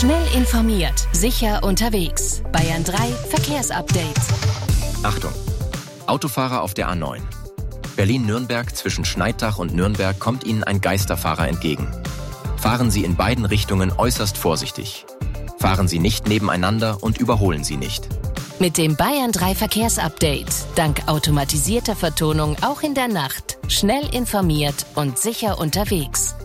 Schnell informiert, sicher unterwegs. Bayern 3 Verkehrsupdate. Achtung! Autofahrer auf der A9. Berlin-Nürnberg zwischen Schneidach und Nürnberg kommt Ihnen ein Geisterfahrer entgegen. Fahren Sie in beiden Richtungen äußerst vorsichtig. Fahren Sie nicht nebeneinander und überholen Sie nicht. Mit dem Bayern 3 Verkehrsupdate, dank automatisierter Vertonung auch in der Nacht, schnell informiert und sicher unterwegs.